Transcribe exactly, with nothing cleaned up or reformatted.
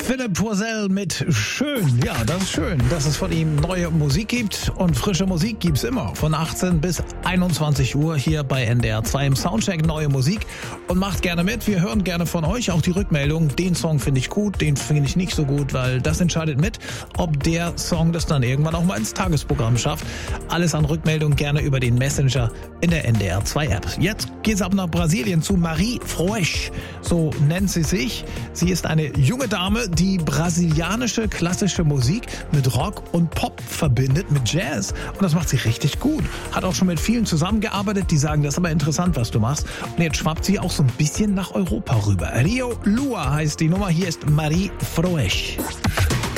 Philipp Poisel mit Schön. Ja, das ist schön, dass es von ihm neue Musik gibt. Und frische Musik gibt's immer. Von achtzehn bis einundzwanzig Uhr hier bei N D R zwei im Soundcheck neue Musik. Und macht gerne mit. Wir hören gerne von euch auch die Rückmeldung. Den Song finde ich gut, den finde ich nicht so gut, weil das entscheidet mit, ob der Song das dann irgendwann auch mal ins Tagesprogramm schafft. Alles an Rückmeldung gerne über den Messenger in der N D R zwei App. Jetzt geht's ab nach Brasilien zu Marie Froesch. So nennt sie sich. Sie ist eine junge Dame, die brasilianische klassische Musik mit Rock und Pop verbindet, mit Jazz. Und das macht sie richtig gut. Hat auch schon mit vielen zusammengearbeitet, die sagen, das ist aber interessant, was du machst. Und jetzt schwappt sie auch so ein bisschen nach Europa rüber. Rio Lua heißt die Nummer. Hier ist Marie Froesch.